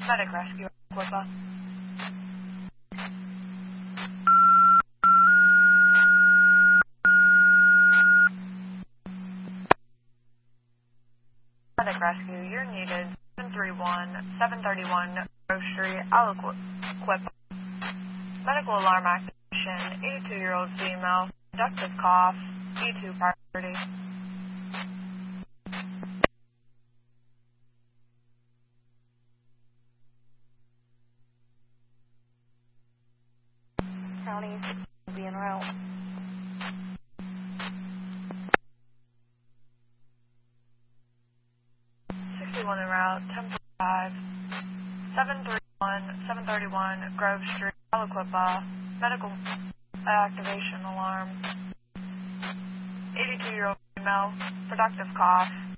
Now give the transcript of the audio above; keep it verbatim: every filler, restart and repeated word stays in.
Medic rescue, Aquippa. Medic rescue, you're needed. seven three one, seven three one Grove Street, Aliquippa. Medical alarm activation, eighty-two-year-old female, conductive cough, E two priority. County six be en route. sixty-one en route, ten forty-five. seven three one, seven three one Grove Street, Aliquippa. Medical activation alarm. eighty-two-year-old female, productive cough.